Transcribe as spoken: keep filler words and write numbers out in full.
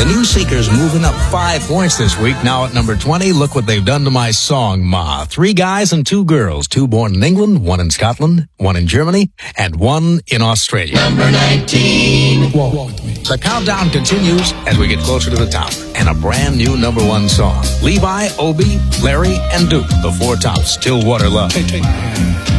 The New Seekers moving up five points this week. Now at number twenty, look what they've done to my song, Ma. Three guys and two girls, two born in England, one in Scotland, one in Germany, and one in Australia. Number nineteen. Walk with me. The countdown continues as we get closer to the top. And a brand new number one song. Levi, Obi, Larry, and Duke, the Four Tops, Stillwater Love. Take, take my hand.